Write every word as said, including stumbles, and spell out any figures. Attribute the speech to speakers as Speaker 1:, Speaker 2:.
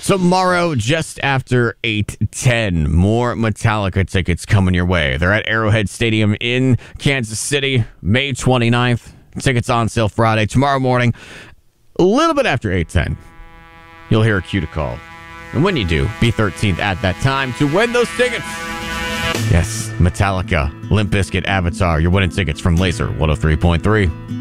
Speaker 1: Tomorrow, just after eight ten, more Metallica tickets coming your way. They're at Arrowhead Stadium in Kansas City, May twenty-ninth. Tickets on sale Friday. Tomorrow morning, a little bit after eight ten, you'll hear a cue to call. And when you do, be thirteenth at that time to win those tickets. Yes, Metallica, Limp Bizkit, Avatar. You're winning tickets from Laser one oh three point three.